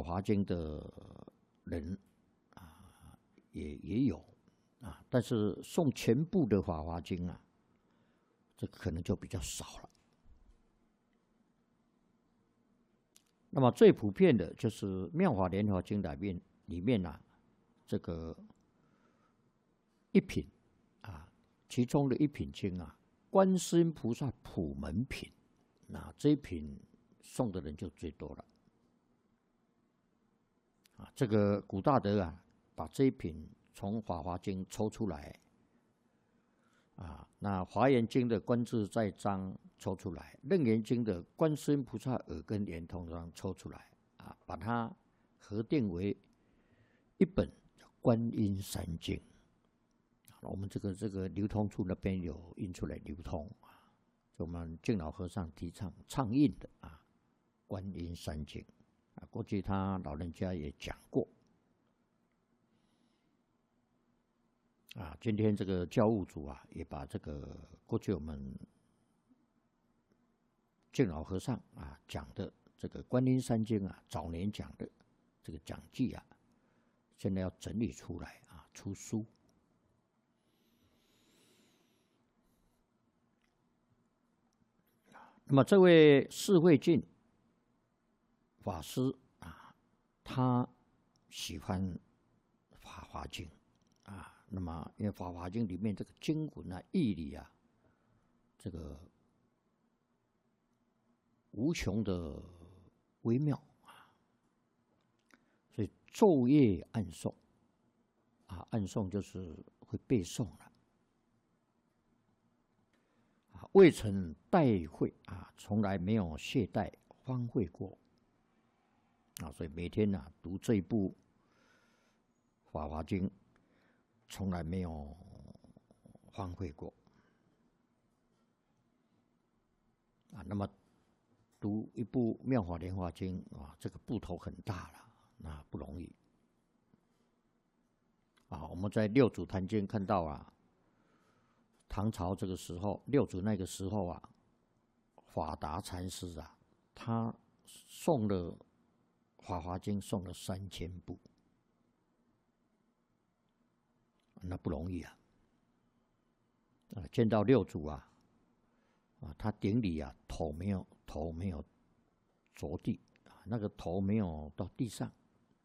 法华经的人啊，也有啊，但是诵全部的法华经啊，这可能就比较少了。那么最普遍的就是《妙法莲华经》里面啊，这个一品啊，其中的一品经啊，观世音菩萨普门品，那这一品诵的人就最多了啊。这个古大德啊，把这一品从《法华经》抽出来啊，那《华严经》的观自在章抽出来，《楞严经》的观世音菩萨耳根圆通章抽出来啊，把它合订为一本叫《观音三经》。我们这个流通处那边有印出来流通啊，就我们净老和尚提倡倡印的啊，《观音三经》啊，过去他老人家也讲过。啊，今天这个教务组啊，也把这个过去我们净老和尚啊讲的这个观音三经啊，早年讲的这个讲记啊，现在要整理出来啊，出书。那么这位释慧净法师啊，他喜欢法华经啊，那么因为法华经里面这个经文啊、义理啊，这个无穷的微妙啊，所以昼夜暗诵啊，暗诵就是会背诵了啊，未曾怠会啊，从来没有懈怠荒废过啊，所以每天啊读这一部《法华经》，从来没有荒废过啊。那么读一部《妙法莲华经》啊，这个部头很大了，那不容易啊。我们在六祖坛经看到啊，唐朝这个时候，六祖那个时候啊，法达禅师啊，他诵了《法华经》诵了3000部，那不容易啊！啊，见到六祖啊，他顶礼啊，头没有着地啊，那个头没有到地上，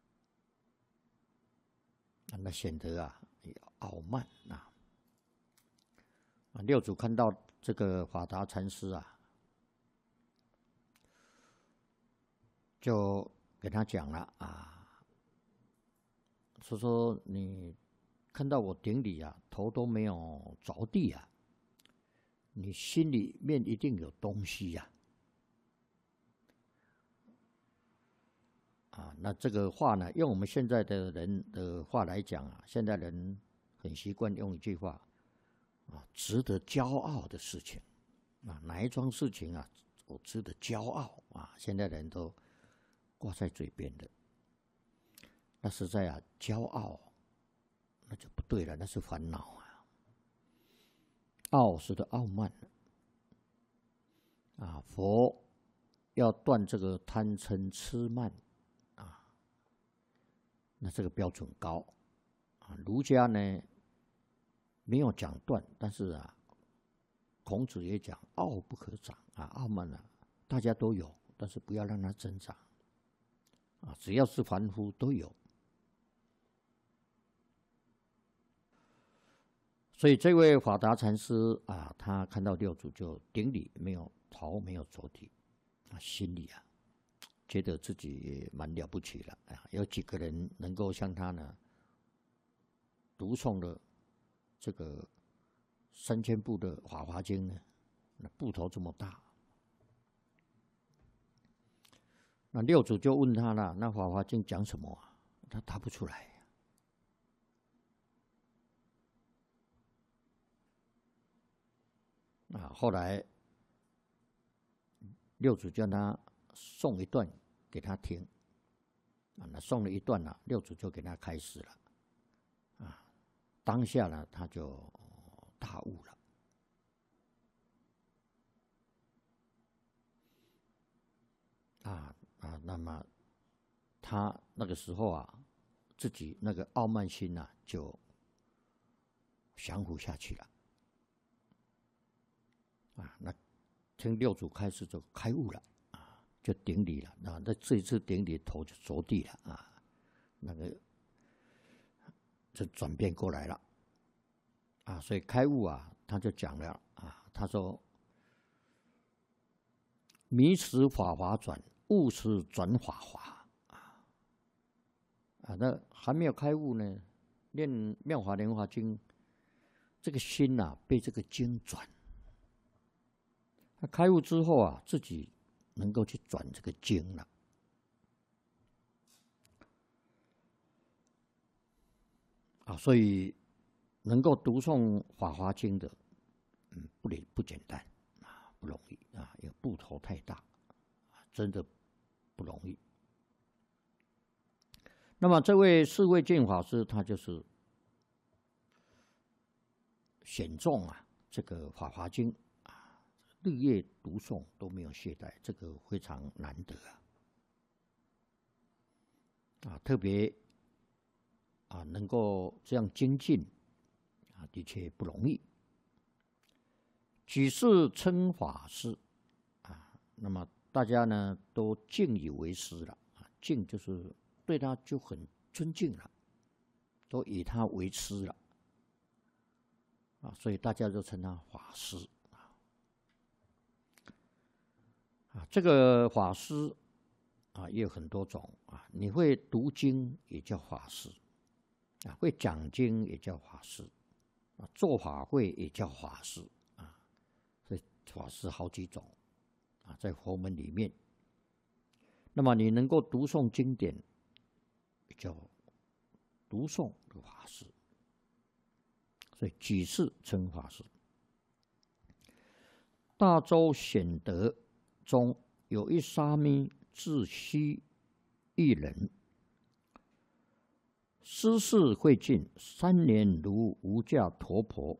那显得啊傲慢啊。六祖看到这个法达禅师啊，就跟他讲了啊，说你看到我顶礼啊，头都没有着地啊，你心里面一定有东西呀。啊，那这个话呢，用我们现在的人的话来讲啊，现在人很习惯用一句话啊，值得骄傲的事情啊，哪一桩事情啊，我值得骄傲啊，现在人都挂在嘴边的。那实在啊，骄傲那就不对了，那是烦恼啊。傲是的傲慢啊，佛要断这个贪嗔痴慢啊，那这个标准高啊。儒家呢没有讲断，但是啊，孔子也讲傲不可长啊，傲慢啊，大家都有，但是不要让它增长啊，只要是凡夫都有。所以这位法达禅师啊，他看到六祖就顶礼，没有头没有着地啊，心里啊觉得自己也蛮了不起了啊，有几个人能够像他呢，读诵了这个3000部的《法华经》呢？那部头这么大，那六祖就问他了：“那《法华经》讲什么啊？”他答不出来。啊，后来六祖叫他诵一段给他听，啊，那诵了一段呢，六祖就给他开始了，啊，当下呢他就大悟了，那么他那个时候啊，自己那个傲慢心啊，就降服下去了。那听六祖开示就开悟了就顶礼了。那这一次顶礼头就着地了那个就转变过来了所以开悟他就讲了他说：“迷时法华转，悟时转法华。”那还没有开悟呢，念《妙法莲华经》，这个心被这个经转。他开悟之后自己能够去转这个经了。所以能够读诵《法华经》的，不简单不容易因为部头太大真的不容易。那么这位释卫净法师，他就是显重这个《法华经》日夜读诵都没有懈怠，这个非常难得特别能够这样精进的确不容易。举世称法师那么大家呢都敬以为师了敬就是对他就很尊敬了，都以他为师了所以大家都称他法师这个法师也有很多种你会读经也叫法师会讲经也叫法师做法会也叫法师所以法师好几种在佛门里面。那么你能够读诵经典，叫读诵的法师，所以举世称法师。大洲显德中有一沙弥自虚一人，师事会尽，3年如无价陀婆。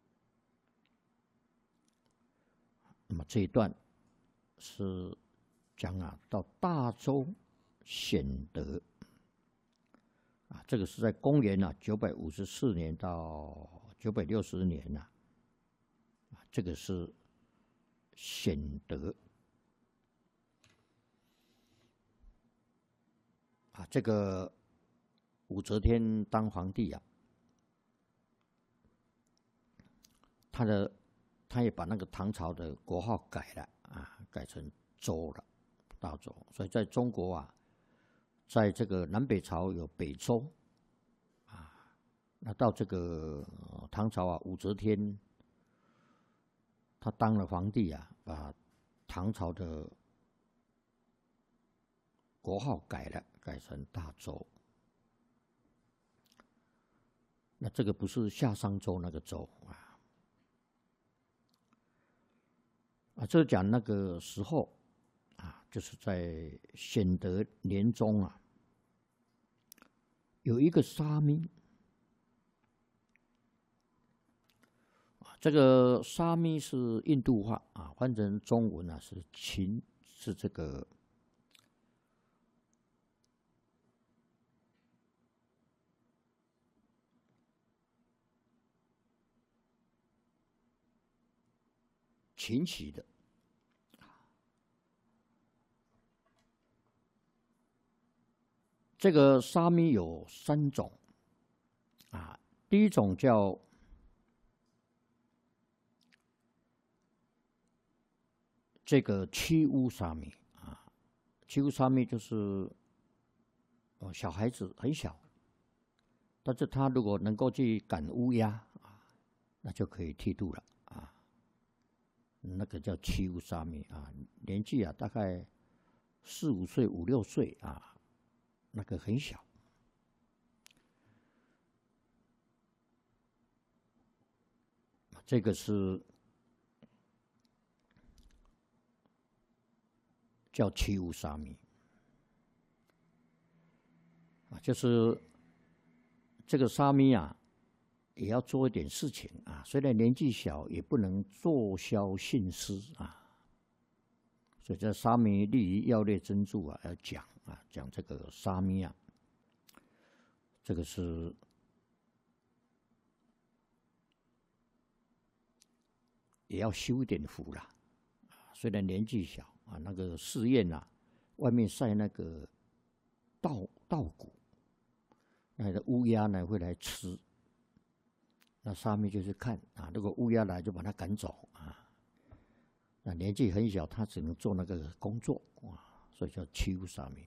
那么这一段是讲到大洲显德这个是在公元954年到960年这个是显德这个武则天当皇帝他也把那个唐朝的国号改了改成周了，大周。所以在中国在这个南北朝有北周那到这个唐朝武则天他当了皇帝把唐朝的国号改了，改成大周。那这个不是夏商周那个周这讲那个时候就是在显德年中有一个沙弥这个沙弥是印度话翻成中文是这个秦起的这个沙弥有3种第一种叫这个驱乌沙弥驱乌沙弥就是小孩子很小，但是他如果能够去赶乌鸦那就可以剃度了那个叫驱乌沙弥年纪大概4、5岁、5、6岁那个很小。这个是叫驱乌沙弥就是这个沙弥也要做一点事情虽然年纪小，也不能坐消信失所以这沙弥律仪要略真注要讲啊，讲这个沙弥啊，这个是也要修一点福啦。虽然年纪小啊，那个寺院啊，外面晒那个稻谷，那个乌鸦呢会来吃。那沙弥就是看啊，如果乌鸦来就把它赶走啊。那年纪很小，他只能做那个工作啊，所以叫秋沙弥。